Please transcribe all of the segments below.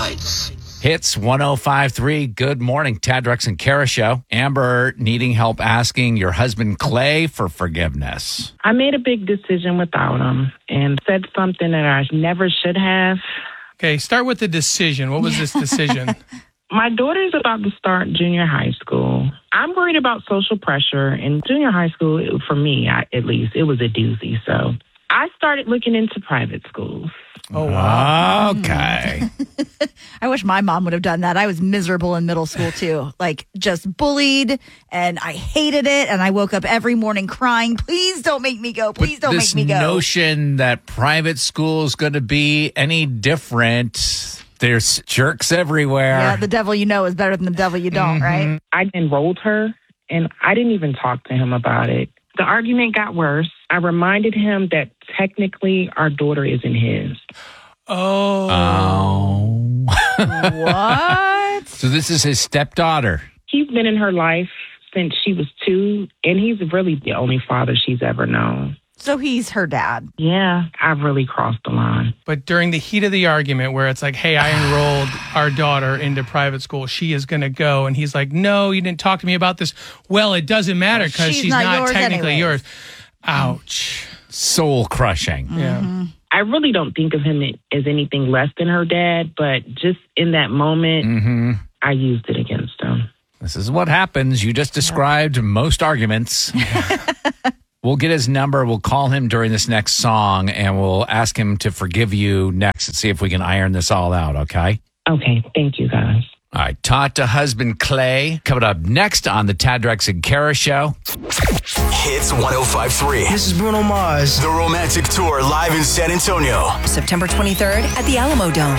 Heights. Hits 105.3. Good morning, Tad, Drex, and Kara show. Amber needing help asking your husband Clay for forgiveness. I made a big decision without him and said something that I never should have. Okay, start with the decision. What was this decision? My daughter's about to start junior high school. I'm worried about social pressure. In junior high school, for me, at least, it was a doozy. So I started looking into private schools. Oh, wow. Okay. I wish my mom would have done that. I was miserable in middle school, too. Like, just bullied, and I hated it, and I woke up every morning crying, please don't make me go, please don't make me go. This notion that private school is going to be any different, there's jerks everywhere. Yeah, the devil you know is better than the devil you don't, right? I enrolled her, and I didn't even talk to him about it. The argument got worse. I reminded him that technically our daughter isn't his. Oh. What? So this is his stepdaughter. He's been in her life since she was 2, and he's really the only father she's ever known. So he's her dad. Yeah, I've really crossed the line. But during the heat of the argument where it's like, hey, I enrolled our daughter into private school. She is going to go. And he's like, no, you didn't talk to me about this. Well, it doesn't matter because she's not technically yours. Ouch. Soul crushing. Yeah. I really don't think of him as anything less than her dad, but just in that moment, I used it against him. This is what happens. You just described most arguments. We'll get his number. We'll call him during this next song, and we'll ask him to forgive you next and see if we can iron this all out, okay? Okay, thank you, guys. All right, talk to husband Clay. Coming up next on the Tad, Drex, and Kara show. Hits 105.3. This is Bruno Mars. The Romantic Tour live in San Antonio. September 23rd at the Alamo Dome.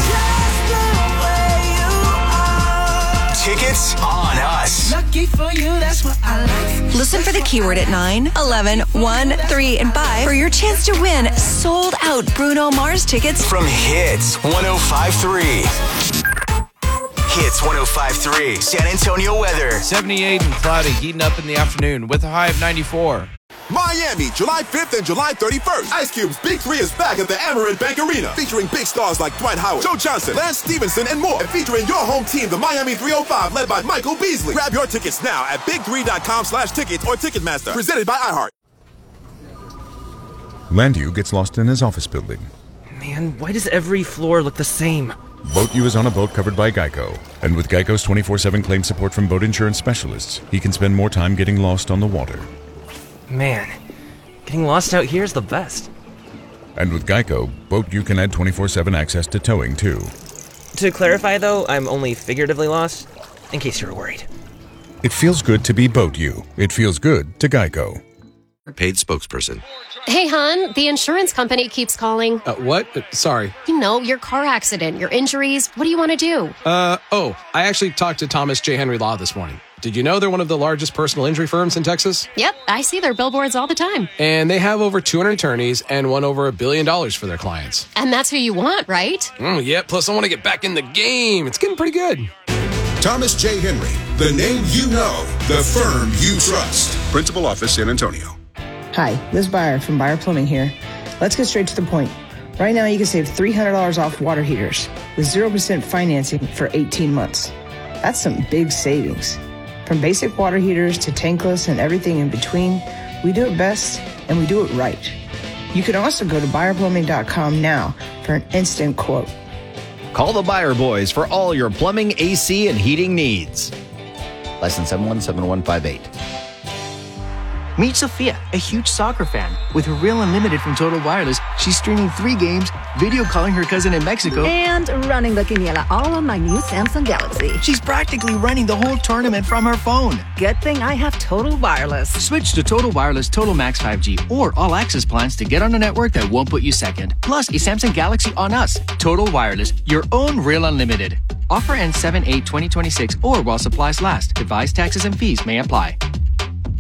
Tickets on us. Lucky for you, that's what I like. Listen for the keyword at 9, 11, 1, 3, and 5 for your chance to win sold out Bruno Mars tickets From Hits 105.3. Hits 105.3. San Antonio weather. 78 and cloudy, heating up in the afternoon with a high of 94. Miami, July 5th and July 31st. Ice Cube's Big 3 is back at the Amerant Bank Arena, featuring big stars like Dwight Howard, Joe Johnson, Lance Stevenson, and more. And featuring your home team, the Miami 305, led by Michael Beasley. Grab your tickets now at big3.com/tickets or Ticketmaster. Presented by iHeart. Landu gets lost in his office building. Man, why does every floor look the same? Boat U is on a boat covered by Geico. And with Geico's 24/7 claim support from boat insurance specialists, he can spend more time getting lost on the water. Man, getting lost out here is the best. And with Geico, Boat U can add 24/7 access to towing, too. To clarify, though, I'm only figuratively lost, in case you were worried. It feels good to be Boat U. It feels good to Geico. Paid spokesperson. Hey, hon, the insurance company keeps calling. What? Sorry. You know, your car accident, your injuries. What do you want to do? I actually talked to Thomas J. Henry Law this morning. Did you know they're one of the largest personal injury firms in Texas? Yep, I see their billboards all the time. And they have over 200 attorneys and won over $1 billion for their clients. And that's who you want, right? Yeah, plus I want to get back in the game. It's getting pretty good. Thomas J. Henry, the name you know, the firm you trust. Principal office, San Antonio. Hi, Liz Byer from Byer Plumbing here. Let's get straight to the point. Right now, you can save $300 off water heaters with 0% financing for 18 months. That's some big savings. From basic water heaters to tankless and everything in between, we do it best and we do it right. You can also go to BuyerPlumbing.com now for an instant quote. Call the Byer Boys for all your plumbing, AC, and heating needs. License 717158. Meet Sophia, a huge soccer fan. With her Real Unlimited from Total Wireless, she's streaming 3 games, video calling her cousin in Mexico, and running the quiniela all on my new Samsung Galaxy. She's practically running the whole tournament from her phone. Good thing I have Total Wireless. Switch to Total Wireless Total Max 5G or All Access plans to get on a network that won't put you second. Plus, a Samsung Galaxy on us. Total Wireless, your own Real Unlimited. Offer ends 7/8/2026 or while supplies last. Device taxes and fees may apply.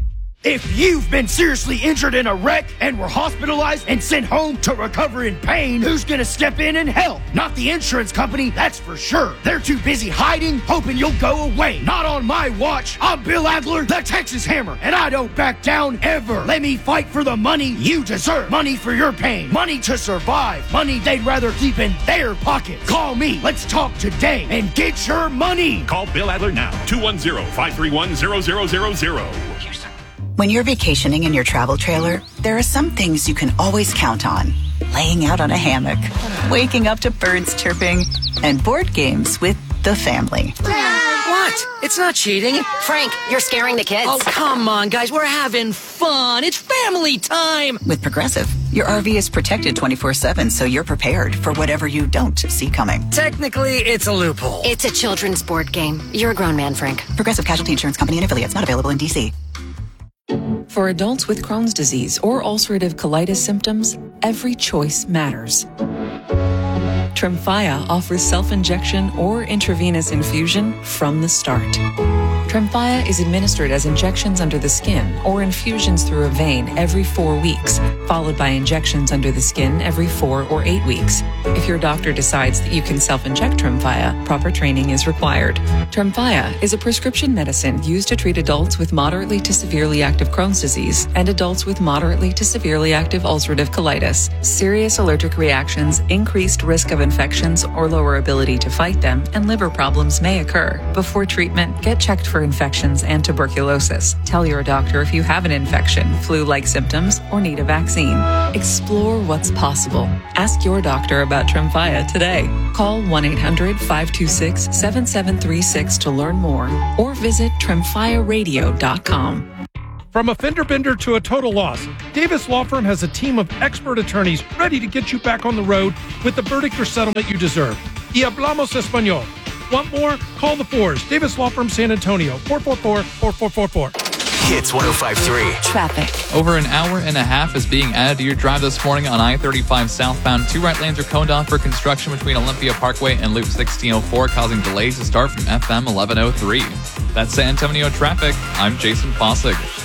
If you've been seriously injured in a wreck and were hospitalized and sent home to recover in pain, who's gonna step in and help? Not the insurance company, that's for sure. They're too busy hiding, hoping you'll go away. Not on my watch. I'm Bill Adler, the Texas Hammer, and I don't back down ever. Let me fight for the money you deserve. Money for your pain. Money to survive. Money they'd rather keep in their pockets. Call me. Let's talk today and get your money. Call Bill Adler now. 210-531-0000. When you're vacationing in your travel trailer, there are some things you can always count on. Laying out on a hammock, waking up to birds chirping, and board games with the family. What? It's not cheating. Frank, you're scaring the kids. Oh, come on, guys. We're having fun. It's family time. With Progressive, your RV is protected 24/7, so you're prepared for whatever you don't see coming. Technically, it's a loophole. It's a children's board game. You're a grown man, Frank. Progressive Casualty Insurance Company and affiliates, not available in D.C. For adults with Crohn's disease or ulcerative colitis symptoms, every choice matters. Tremfya offers self-injection or intravenous infusion from the start. Tremfya is administered as injections under the skin or infusions through a vein every 4 weeks, followed by injections under the skin every 4 or 8 weeks. If your doctor decides that you can self-inject Tremfya, proper training is required. Tremfya is a prescription medicine used to treat adults with moderately to severely active Crohn's disease and adults with moderately to severely active ulcerative colitis. Serious allergic reactions, increased risk of infections or lower ability to fight them, and liver problems may occur. Before treatment, get checked for infections and tuberculosis. Tell your doctor if you have an infection, flu-like symptoms, or need a vaccine. Explore what's possible. Ask your doctor about Tremfya today. Call 1-800-526-7736 to learn more or visit TremfyaRadio.com. From a fender bender to a total loss, Davis Law Firm has a team of expert attorneys ready to get you back on the road with the verdict or settlement you deserve. Y hablamos español. Want more? Call the Fours. Davis Law Firm, San Antonio, 444-4444. Hits 105.3. Traffic. Over an hour and a half is being added to your drive this morning on I-35 southbound. 2 right lanes are coned off for construction between Olympia Parkway and Loop 1604, causing delays to start from FM 1103. That's San Antonio traffic. I'm Jason Fossig.